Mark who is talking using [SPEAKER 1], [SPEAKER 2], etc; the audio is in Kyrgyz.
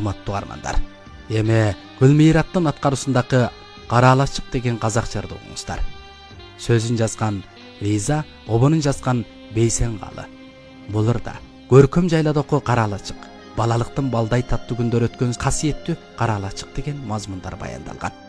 [SPEAKER 1] урматтуу армандар. Эми Гүлмираттын аткаруусундагы Кара алачык деген казак жырды угуңуздар. Сөзүн жазган Лиза, обонун жазган Бейсен Калы. Бул ырда көркөм жайлаадагы Кара алачык, балалыктын балдай таттуу күндөр өткөн касиеттүү Кара алачык деген мазмундар баяндалган.